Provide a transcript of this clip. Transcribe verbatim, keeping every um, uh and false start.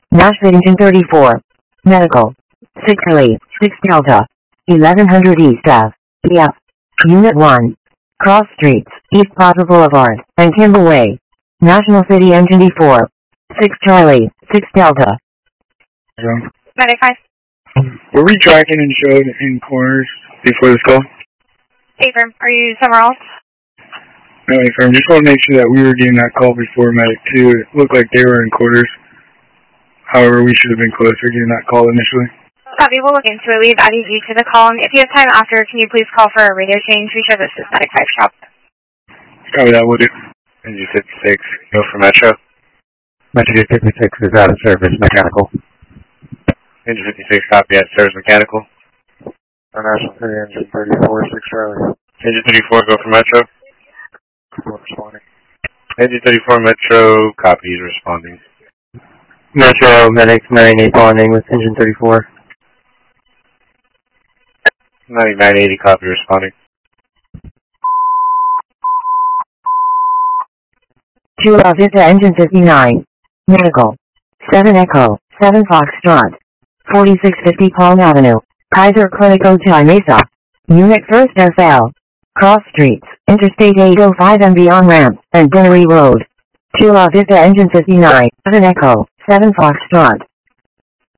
Nashville Engine thirty-four. Medical. six Charlie, six Delta. eleven hundred East Ave. E F. Unit one. Cross Streets, East Plaza Boulevard, and Kimball Way. National City Engine D four. six Charlie, six Delta. ninety-five. Were we tracking and showed in corners before this call? Affirm. Are you somewhere else? No, affirm. Just want to make sure that we were getting that call before Medic two. It looked like they were in quarters. However, we should have been closer getting that call initially. Copy. We'll look into it. We've added you to the call. And if you have time after, can you please call for a radio change? We show this is Medic five shop. Copy that. We'll do. Engine fifty-six, go for Metro. Metro fifty-six is out of service, mechanical. Engine fifty-six, copy at service, mechanical. National City Engine thirty-four, six Charlie. Engine thirty-four, go for Metro. Responding. Engine thirty-four, Metro, copy, he's responding. Metro, Medic ninety-eight bonding with Engine thirty-four. ninety-nine eighty, copy, responding. Chula Vista Engine fifty-nine. Medical. seven Echo, seven Foxtrot. forty-six fifty Palm Avenue. Kaiser Clinic Ojai Mesa. Unit first F L. Cross Streets, Interstate eight oh five and beyond ramp, and Binnery Road. Chula Vista Engine fifty-nine. seven Echo, seven Foxtrot.